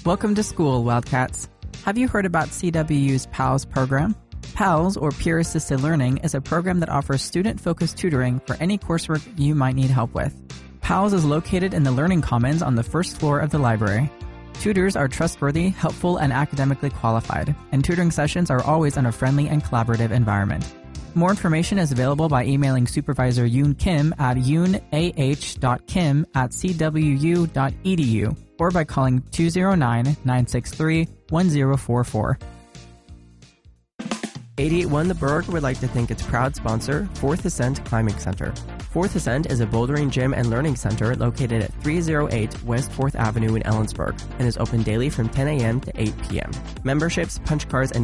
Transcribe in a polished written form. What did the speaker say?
Welcome to school, Wildcats. Have you heard about CWU's PALS program? PALS, or Peer Assisted Learning, is a program that offers student-focused tutoring for any coursework you might need help with. PALS is located in the Learning Commons on the first floor of the library. Tutors are trustworthy, helpful, and academically qualified, and tutoring sessions are always in a friendly and collaborative environment. More information is available by emailing Supervisor Yoon Kim at yoonah.kim@cwu.edu or by calling 209-963-1044. 881 The Berg would like to thank its proud sponsor, Fourth Ascent Climbing Center. Fourth Ascent is a bouldering gym and learning center located at 308 West 4th Avenue in Ellensburg and is open daily from 10 a.m. to 8 p.m. Memberships, punch cards, and